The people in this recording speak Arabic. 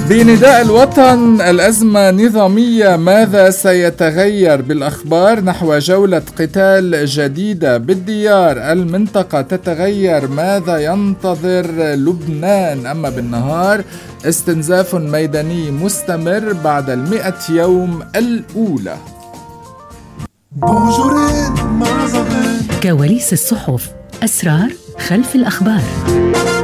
بنداء الوطن الأزمة نظامية، ماذا سيتغير بالأخبار؟ نحو جولة قتال جديدة بالديار، المنطقة تتغير، ماذا ينتظر لبنان؟ أما بالنهار استنزاف ميداني مستمر بعد 100 يوم الأولى. كواليس الصحف، أسرار خلف الأخبار.